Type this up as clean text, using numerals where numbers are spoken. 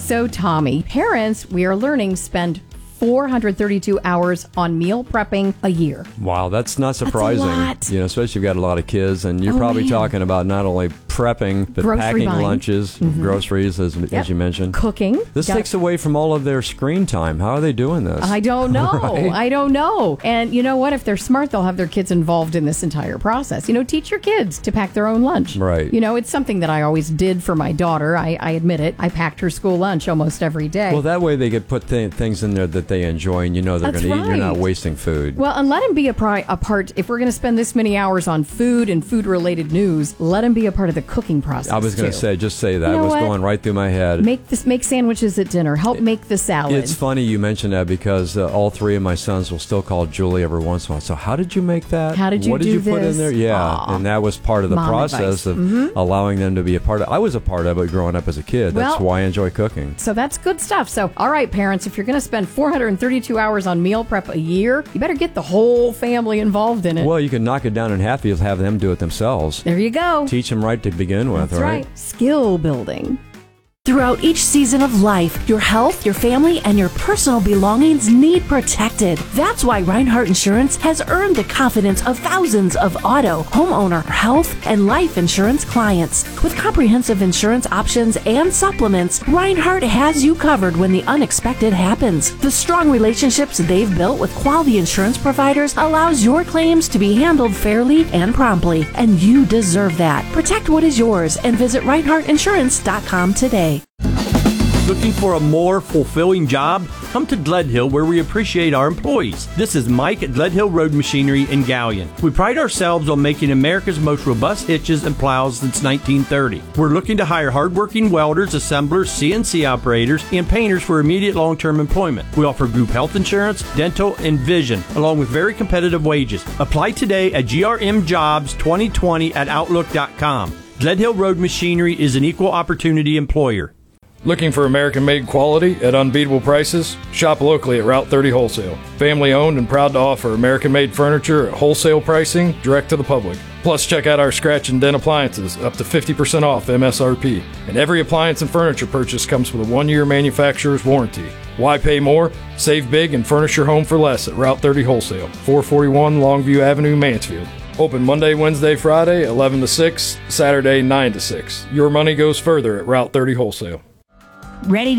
So, Tommy, parents, we are learning, spend 432 hours on meal prepping a year. Wow, that's not surprising. That's a lot. You know, especially if you've got a lot of kids, and you're probably talking about not only prepping, but Grocery packing buying. lunches, groceries, as you mentioned. Cooking. This takes away from all of their screen time. How are they doing this? I don't know. Right? I don't know. And you know what? If they're smart, they'll have their kids involved in this entire process. You know, teach your kids to pack their own lunch. Right. You know, it's something that I always did for my daughter. I admit it. I packed her school lunch almost every day. Well, that way they could put things in there that they enjoy, and you know they're going to eat. You're not wasting food. Well, and let them be a part. If we're going to spend this many hours on food and food-related news, let them be a part of the cooking process. I was going to say, just say that. You know it was what? going right through my head. Make sandwiches at dinner. Help make the salad. It's funny you mentioned that because all three of my sons will still call Julie every once in a while. So how did you make that? How did you What did do you put in this? there? Yeah, Aw. and that was part of the Mom process advice. of allowing them to be a part of. I was a part of it growing up as a kid. That's Well, why I enjoy cooking. So that's good stuff. So, all right, parents, if you're going to spend 432 hours on meal prep a year, you better get the whole family involved in it. Well, you can knock it down in half. You'll have them do it themselves. There you go. Teach them right to begin with, That's right. Skill building. Throughout each season of life, your health, your family, and your personal belongings need protected. That's why Reinhardt Insurance has earned the confidence of thousands of auto, homeowner, health, and life insurance clients. With comprehensive insurance options and supplements, Reinhardt has you covered when the unexpected happens. The strong relationships they've built with quality insurance providers allows your claims to be handled fairly and promptly, and you deserve that. Protect what is yours and visit ReinhardtInsurance.com today. Looking for a more fulfilling job? Come to Gledhill, where we appreciate our employees. This is Mike at Gledhill Road Machinery in Gallion. We pride ourselves on making America's most robust hitches and plows since 1930. We're looking to hire hardworking welders, assemblers, CNC operators, and painters for immediate long-term employment. We offer group health insurance, dental, and vision, along with very competitive wages. Apply today at grmjobs2020 at outlook.com. Gledhill Road Machinery is an equal opportunity employer. Looking for American-made quality at unbeatable prices? Shop locally at Route 30 Wholesale. Family-owned and proud to offer American-made furniture at wholesale pricing direct to the public. Plus, check out our scratch and dent appliances, up to 50% off MSRP. And every appliance and furniture purchase comes with a 1-year manufacturer's warranty. Why pay more? Save big and furnish your home for less at Route 30 Wholesale, 441 Longview Avenue, Mansfield. Open Monday, Wednesday, Friday, 11 to 6, Saturday, 9 to 6. Your money goes further at Route 30 Wholesale. Ready